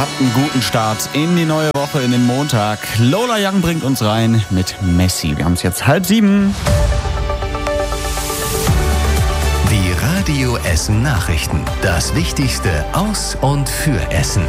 Habt einen guten Start in die neue Woche, in den Montag. Lola Young bringt uns rein mit Messi. Wir haben es jetzt 6:30. Die Radio Essen Nachrichten. Das Wichtigste aus und für Essen.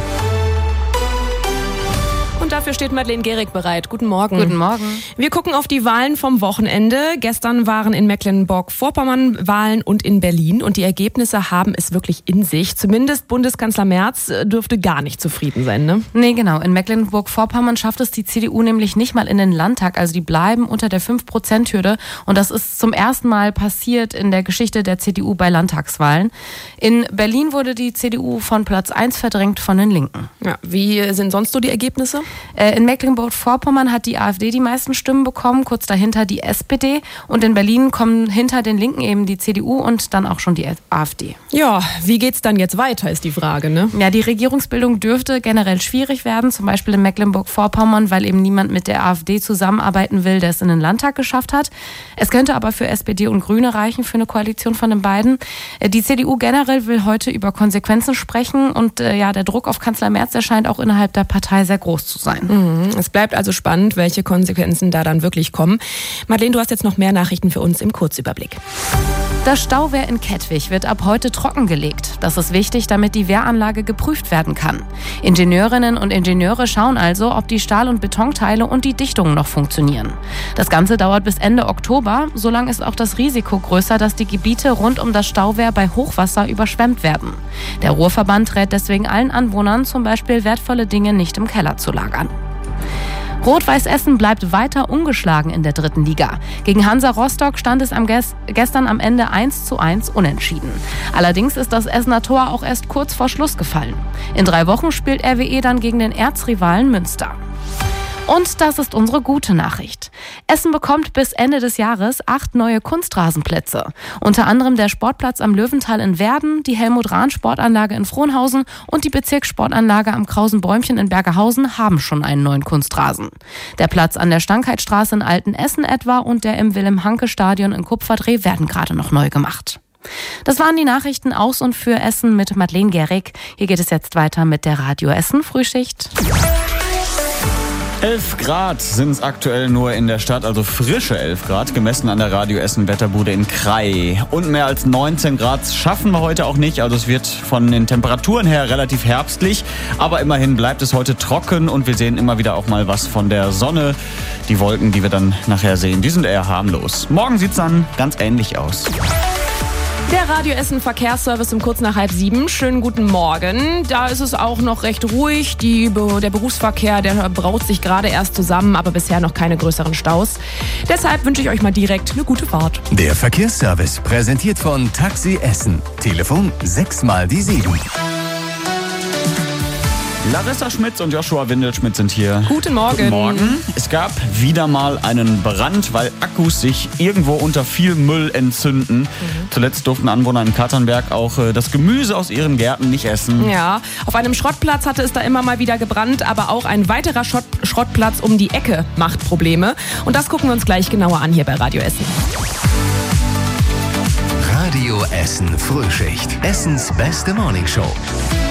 Und dafür steht Madeleine Gehrig bereit. Guten Morgen. Guten Morgen. Wir gucken auf die Wahlen vom Wochenende. Gestern waren in Mecklenburg-Vorpommern Wahlen und in Berlin. Und die Ergebnisse haben es wirklich in sich. Zumindest Bundeskanzler Merz dürfte gar nicht zufrieden sein, ne? Nee, genau. In Mecklenburg-Vorpommern schafft es die CDU nämlich nicht mal in den Landtag. Also die bleiben unter der 5%-Hürde. Und das ist zum ersten Mal passiert in der Geschichte der CDU bei Landtagswahlen. In Berlin wurde die CDU von Platz 1 verdrängt von den Linken. Ja, wie sind sonst so die Ergebnisse? In Mecklenburg-Vorpommern hat die AfD die meisten Stimmen bekommen, kurz dahinter die SPD. Und in Berlin kommen hinter den Linken eben die CDU und dann auch schon die AfD. Ja, wie geht's dann jetzt weiter, ist die Frage, ne? Ja, die Regierungsbildung dürfte generell schwierig werden, zum Beispiel in Mecklenburg-Vorpommern, weil eben niemand mit der AfD zusammenarbeiten will, der es in den Landtag geschafft hat. Es könnte aber für SPD und Grüne reichen, für eine Koalition von den beiden. Die CDU generell will heute über Konsequenzen sprechen und der Druck auf Kanzler Merz, der scheint auch innerhalb der Partei sehr groß zu sein. Es bleibt also spannend, welche Konsequenzen da dann wirklich kommen. Madeleine, du hast jetzt noch mehr Nachrichten für uns im Kurzüberblick. Das Stauwehr in Kettwig wird ab heute trockengelegt. Das ist wichtig, damit die Wehranlage geprüft werden kann. Ingenieurinnen und Ingenieure schauen also, ob die Stahl- und Betonteile und die Dichtungen noch funktionieren. Das Ganze dauert bis Ende Oktober. Solange ist auch das Risiko größer, dass die Gebiete rund um das Stauwehr bei Hochwasser überschwemmt werden. Der Ruhrverband rät deswegen allen Anwohnern, zum Beispiel wertvolle Dinge nicht im Keller zu lagern. Rot-Weiß Essen bleibt weiter ungeschlagen in der 3. Liga. Gegen Hansa Rostock stand es gestern am Ende 1:1 unentschieden. Allerdings ist das Essener Tor auch erst kurz vor Schluss gefallen. In 3 Wochen spielt RWE dann gegen den Erzrivalen Münster. Und das ist unsere gute Nachricht. Essen bekommt bis Ende des Jahres 8 neue Kunstrasenplätze. Unter anderem der Sportplatz am Löwental in Werden, die Helmut-Rahn-Sportanlage in Frohnhausen und die Bezirkssportanlage am Krausen-Bäumchen in Bergerhausen haben schon einen neuen Kunstrasen. Der Platz an der Stankheitstraße in Altenessen etwa und der im Wilhelm-Hanke-Stadion in Kupferdreh werden gerade noch neu gemacht. Das waren die Nachrichten aus und für Essen mit Madeleine Gehrig. Hier geht es jetzt weiter mit der Radio Essen Frühschicht. 11 Grad sind es aktuell nur in der Stadt, also frische 11 Grad, gemessen an der Radio Essen Wetterbude in Krai. Und mehr als 19 Grad schaffen wir heute auch nicht, also es wird von den Temperaturen her relativ herbstlich, aber immerhin bleibt es heute trocken und wir sehen immer wieder auch mal was von der Sonne. Die Wolken, die wir dann nachher sehen, die sind eher harmlos. Morgen sieht es dann ganz ähnlich aus. Der Radio Essen Verkehrsservice um kurz nach 6:30. Schönen guten Morgen. Da ist es auch noch recht ruhig. Der Berufsverkehr, der braut sich gerade erst zusammen, aber bisher noch keine größeren Staus. Deshalb wünsche ich euch mal direkt eine gute Fahrt. Der Verkehrsservice präsentiert von Taxi Essen. Telefon 6x7. Larissa Schmitz und Joshua Windelschmidt sind hier. Guten Morgen. Guten Morgen. Es gab wieder mal einen Brand, weil Akkus sich irgendwo unter viel Müll entzünden. Zuletzt durften Anwohner in Katernberg auch das Gemüse aus ihren Gärten nicht essen. Ja, auf einem Schrottplatz hatte es da immer mal wieder gebrannt, aber auch ein weiterer Schrottplatz um die Ecke macht Probleme. Und das gucken wir uns gleich genauer an hier bei Radio Essen. Radio Essen Frühschicht. Essens beste Morningshow.